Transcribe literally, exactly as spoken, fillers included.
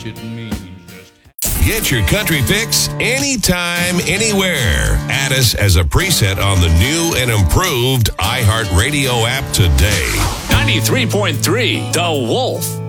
much it means. Get your country fix anytime, anywhere. Add us as a preset on the new and improved iHeartRadio app today. ninety-three point three The Wolf.